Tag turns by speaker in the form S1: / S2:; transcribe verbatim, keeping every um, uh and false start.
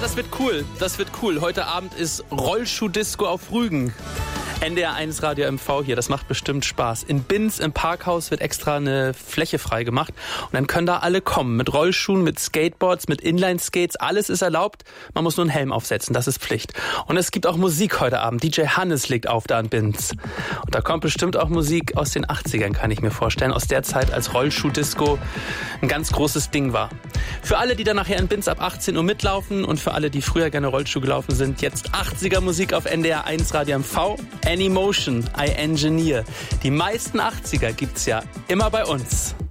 S1: das wird cool. Das wird cool. Heute Abend ist Rollschuh-Disco auf Rügen. N D R eins Radio M V hier, das macht bestimmt Spaß. In Binz im Parkhaus wird extra eine Fläche frei gemacht und dann können da alle kommen. Mit Rollschuhen, mit Skateboards, mit Inline-Skates, alles ist erlaubt. Man muss nur einen Helm aufsetzen, das ist Pflicht. Und es gibt auch Musik heute Abend. D J Hannes legt auf da in Binz. Und da kommt bestimmt auch Musik aus den achtzigern, kann ich mir vorstellen. Aus der Zeit, als Rollschuh-Disco ein ganz großes Ding war. Für alle, die dann nachher in Binz ab achtzehn Uhr mitlaufen und für alle, die früher gerne Rollschuh gelaufen sind, jetzt achtziger Musik auf N D R eins Radio M V. Anymotion, I Engineer. Die meisten achtziger gibt's ja immer bei uns.